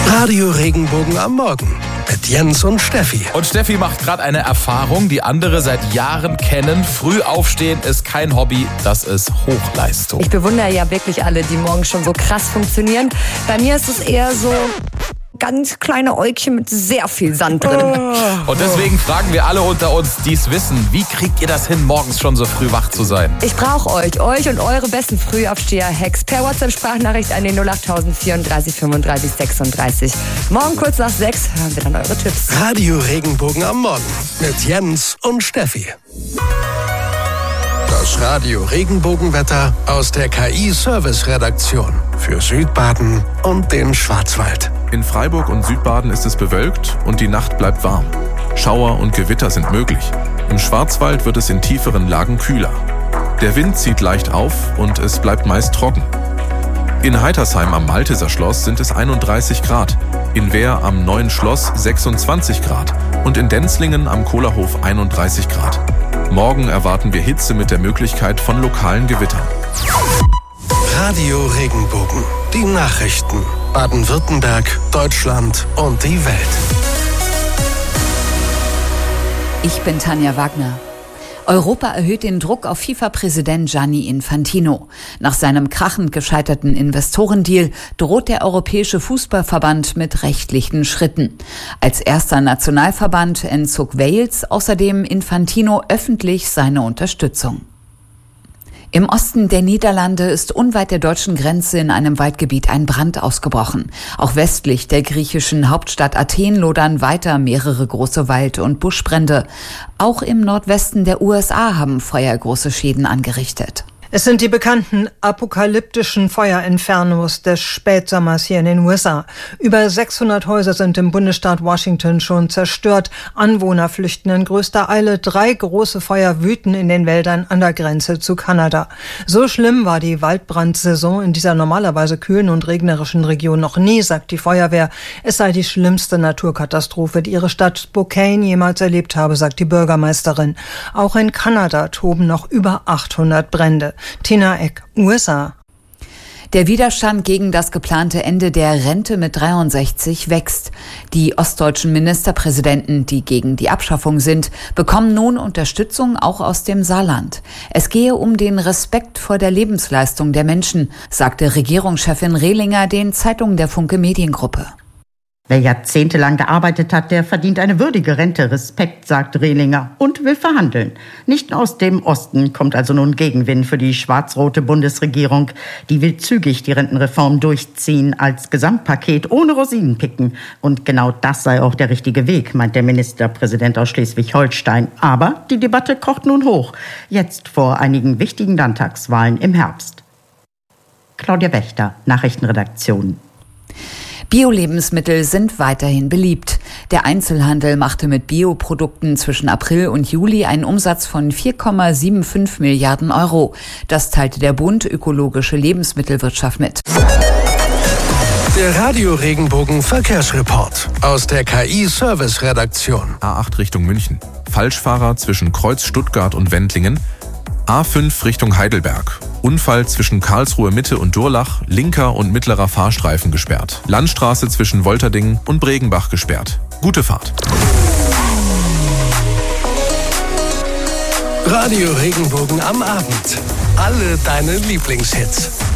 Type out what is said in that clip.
Radio Regenbogen am Morgen mit Jens und Steffi. Und Steffi macht gerade eine Erfahrung, die andere seit Jahren kennen. Früh aufstehen ist kein Hobby, das ist Hochleistung. Ich bewundere ja wirklich alle, die morgens schon so krass funktionieren. Bei mir ist es eher so ganz kleine Äugchen mit sehr viel Sand drin. Und deswegen fragen wir alle unter uns, die es wissen, wie kriegt ihr das hin, morgens schon so früh wach zu sein? Ich brauche euch und eure besten Frühaufsteher-Hacks per WhatsApp-Sprachnachricht an den 08000 34 35 36. Morgen kurz nach 6 hören wir dann eure Tipps. Radio Regenbogen am Morgen mit Jens und Steffi. Das Radio Regenbogenwetter aus der KI-Service-Redaktion für Südbaden und den Schwarzwald. In Freiburg und Südbaden ist es bewölkt und die Nacht bleibt warm. Schauer und Gewitter sind möglich. Im Schwarzwald wird es in tieferen Lagen kühler. Der Wind zieht leicht auf und es bleibt meist trocken. In Heitersheim am Malteser Schloss sind es 31 Grad, in Wehr am Neuen Schloss 26 Grad und in Denzlingen am Kohlerhof 31 Grad. Morgen erwarten wir Hitze mit der Möglichkeit von lokalen Gewittern. Radio Regenbogen, die Nachrichten. Baden-Württemberg, Deutschland und die Welt. Ich bin Tanja Wagner. Europa erhöht den Druck auf FIFA-Präsident Gianni Infantino. Nach seinem krachend gescheiterten Investorendeal droht der Europäische Fußballverband mit rechtlichen Schritten. Als erster Nationalverband entzog Wales außerdem Infantino öffentlich seine Unterstützung. Im Osten der Niederlande ist unweit der deutschen Grenze in einem Waldgebiet ein Brand ausgebrochen. Auch westlich der griechischen Hauptstadt Athen lodern weiter mehrere große Wald- und Buschbrände. Auch im Nordwesten der USA haben Feuer große Schäden angerichtet. Es sind die bekannten apokalyptischen Feuerinfernos des Spätsommers hier in den USA. Über 600 Häuser sind im Bundesstaat Washington schon zerstört. Anwohner flüchten in größter Eile. 3 große Feuer wüten in den Wäldern an der Grenze zu Kanada. So schlimm war die Waldbrandsaison in dieser normalerweise kühlen und regnerischen Region noch nie, sagt die Feuerwehr. Es sei die schlimmste Naturkatastrophe, die ihre Stadt Spokane jemals erlebt habe, sagt die Bürgermeisterin. Auch in Kanada toben noch über 800 Brände. Tina Eck, USA. Der Widerstand gegen das geplante Ende der Rente mit 63 wächst. Die ostdeutschen Ministerpräsidenten, die gegen die Abschaffung sind, bekommen nun Unterstützung auch aus dem Saarland. Es gehe um den Respekt vor der Lebensleistung der Menschen, sagte Regierungschefin Rehlinger den Zeitungen der Funke Mediengruppe. Wer jahrzehntelang gearbeitet hat, der verdient eine würdige Rente. Respekt, sagt Rehlinger und will verhandeln. Nicht aus dem Osten kommt also nun Gegenwind für die schwarz-rote Bundesregierung. Die will zügig die Rentenreform durchziehen als Gesamtpaket ohne Rosinenpicken. Und genau das sei auch der richtige Weg, meint der Ministerpräsident aus Schleswig-Holstein. Aber die Debatte kocht nun hoch. Jetzt vor einigen wichtigen Landtagswahlen im Herbst. Claudia Wächter, Nachrichtenredaktion. Bio-Lebensmittel sind weiterhin beliebt. Der Einzelhandel machte mit Bioprodukten zwischen April und Juli einen Umsatz von 4,75 Milliarden Euro. Das teilte der Bund Ökologische Lebensmittelwirtschaft mit. Der Radio Regenbogen Verkehrsreport aus der KI-Service-Redaktion. A8 Richtung München. Falschfahrer zwischen Kreuz Stuttgart und Wendlingen. A5 Richtung Heidelberg. Unfall zwischen Karlsruhe Mitte und Durlach, linker und mittlerer Fahrstreifen gesperrt. Landstraße zwischen Wolterdingen und Bregenbach gesperrt. Gute Fahrt. Radio Regenbogen am Abend. Alle deine Lieblingshits.